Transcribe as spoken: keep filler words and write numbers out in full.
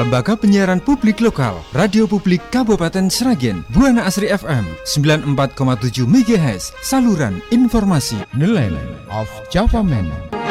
Lembaga Penyiaran Publik Lokal, Radio Publik Kabupaten Sragen, Buana Asri F M sembilan puluh empat koma tujuh megahertz, saluran informasi. The Land of Java Man.